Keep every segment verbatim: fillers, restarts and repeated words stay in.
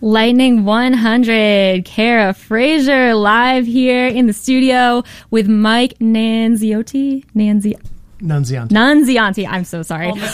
Lightning one hundred, Kara Frazier live here in the studio with Mike Nanziotti. Nanzi- Nunziante. Nunziante. I'm so sorry. Um,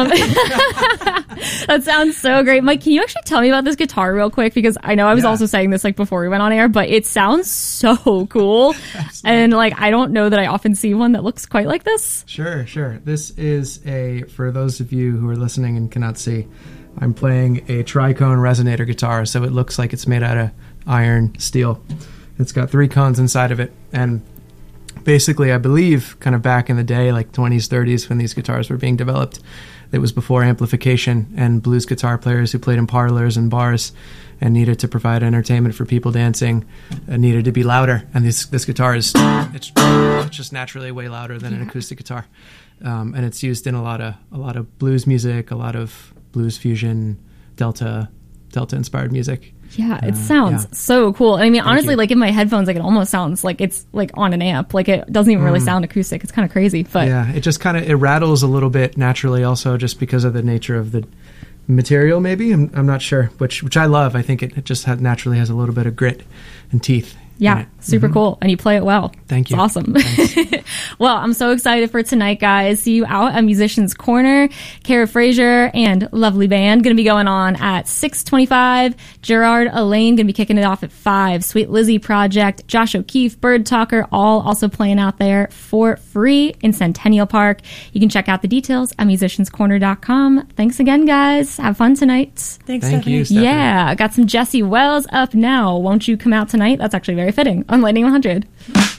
that sounds so great. Mike, can you actually tell me about this guitar real quick? Because I know I was yeah. also saying this like before we went on air, but it sounds so cool. And like, I don't know that I often see one that looks quite like this. Sure, sure. This is a, for those of you who are listening and cannot see, I'm playing a tricone resonator guitar, so it looks like it's made out of iron steel. It's got three cones inside of it, and basically, I believe, kind of back in the day, like twenties, thirties, when these guitars were being developed, it was before amplification, and blues guitar players who played in parlors and bars and needed to provide entertainment for people dancing uh, needed to be louder, and this this guitar is it's, it's just naturally way louder than an acoustic guitar, um, and it's used in a lot of a lot of blues music, a lot of blues fusion, Delta, Delta-inspired music. Yeah, it uh, sounds yeah. so cool. And I mean, Thank honestly, you. like in my headphones, like it almost sounds like it's like on an amp. Like it doesn't even really Mm. sound acoustic. It's kind of crazy. But yeah, it just kind of it rattles a little bit naturally, also just because of the nature of the material. Maybe I'm, I'm not sure, which which I love. I think it, it just ha- naturally has a little bit of grit and teeth. Yeah, super mm-hmm. cool. And you play it well. Thank you. It's awesome. Well, I'm so excited for tonight, guys. See you out at Musician's Corner. Kara Frazier and lovely band going to be going on at six twenty-five. Gerard Elaine going to be kicking it off at five. Sweet Lizzie Project, Josh O'Keefe, Bird Talker, all also playing out there for free in Centennial Park. You can check out the details at musicians corner dot com. Thanks again, guys. Have fun tonight. Thanks, Thank Stephanie. you, Stephanie. Yeah, got some Jesse Wells up now. Won't you come out tonight? That's actually very fitting on Lightning one hundred.